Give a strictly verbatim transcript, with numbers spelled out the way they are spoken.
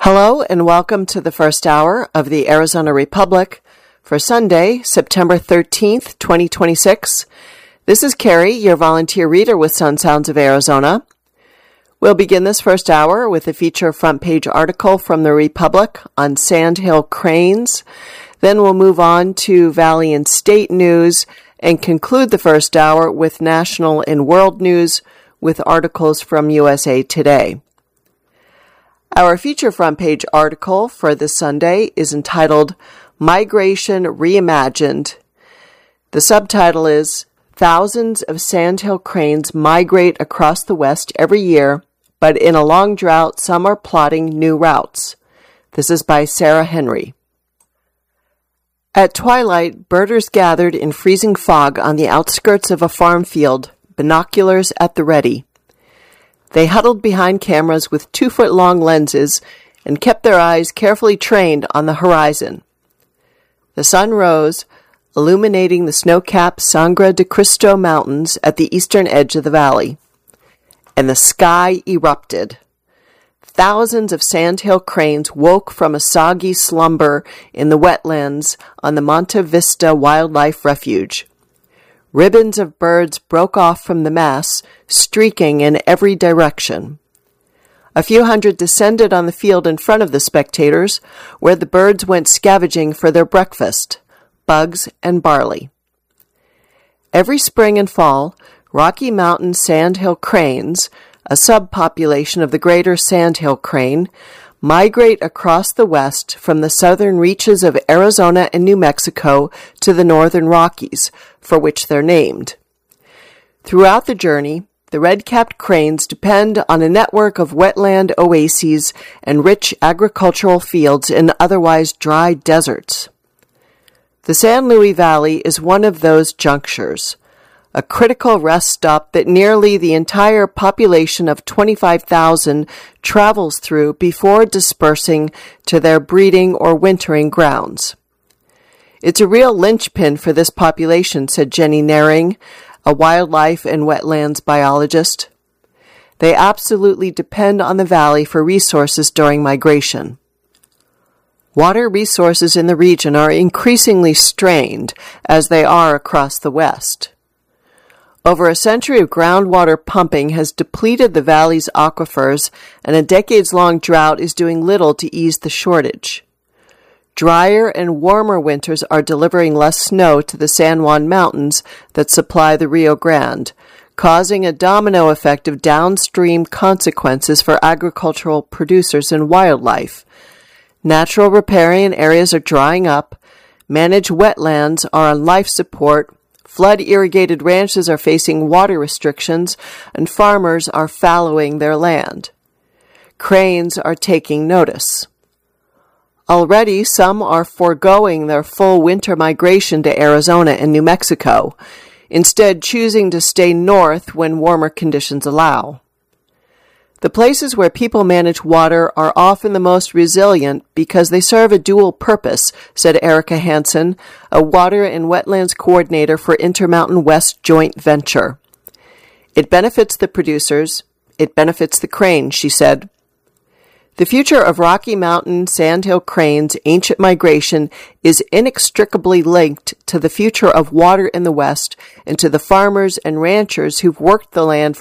Hello and welcome to the first hour of the Arizona Republic for Sunday, September thirteenth, twenty twenty-six. This is Carrie, your volunteer reader with Sun Sounds of Arizona. We'll begin this first hour with a feature front page article from the Republic on sandhill cranes. Then we'll move on to Valley and State news and conclude the first hour with national and world news with articles from U S A Today. Our feature front page article for this Sunday is entitled Migration Reimagined. The subtitle is Thousands of sandhill cranes migrate across the West every year, but in a long drought, some are plotting new routes. This is by Sarah Henry. At twilight, birders gathered in freezing fog on the outskirts of a farm field, binoculars at the ready. They huddled behind cameras with two-foot-long lenses and kept their eyes carefully trained on the horizon. The sun rose, illuminating the snow-capped Sangre de Cristo Mountains at the eastern edge of the valley. And the sky erupted. Thousands of sandhill cranes woke from a soggy slumber in the wetlands on the Monte Vista Wildlife Refuge. Ribbons of birds broke off from the mass, streaking in every direction. A few hundred descended on the field in front of the spectators, where the birds went scavenging for their breakfast, bugs and barley. Every spring and fall, Rocky Mountain sandhill cranes, a subpopulation of the greater sandhill crane, migrate across the west from the southern reaches of Arizona and New Mexico to the northern Rockies, for which they're named. Throughout the journey, the red-capped cranes depend on a network of wetland oases and rich agricultural fields in otherwise dry deserts. The San Luis Valley is one of those junctures, a critical rest stop that nearly the entire population of twenty-five thousand travels through before dispersing to their breeding or wintering grounds. It's a real linchpin for this population, said Jenny Naring, a wildlife and wetlands biologist. They absolutely depend on the valley for resources during migration. Water resources in the region are increasingly strained, as they are across the West. Over a century of groundwater pumping has depleted the valley's aquifers, and a decades-long drought is doing little to ease the shortage. Drier and warmer winters are delivering less snow to the San Juan Mountains that supply the Rio Grande, causing a domino effect of downstream consequences for agricultural producers and wildlife. Natural riparian areas are drying up, managed wetlands are on life support, flood-irrigated ranches are facing water restrictions, and farmers are fallowing their land. Cranes are taking notice. Already, some are foregoing their full winter migration to Arizona and New Mexico, instead choosing to stay north when warmer conditions allow. The places where people manage water are often the most resilient because they serve a dual purpose, said Erica Hansen, a water and wetlands coordinator for Intermountain West Joint Venture. It benefits the producers, it benefits the cranes, she said. The future of Rocky Mountain sandhill cranes' ancient migration is inextricably linked to the future of water in the West and to the farmers and ranchers who've worked the land